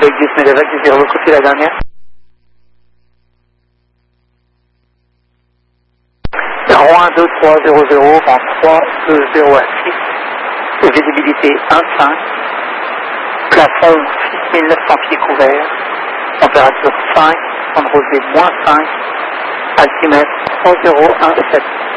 Québec 10 Medevac, désirez recopier la dernière? 012300, vent 320 à 6, visibilité 1,5, plafond 6900 pieds couverts, température 5, temps de rosée -5, altimètre 3017.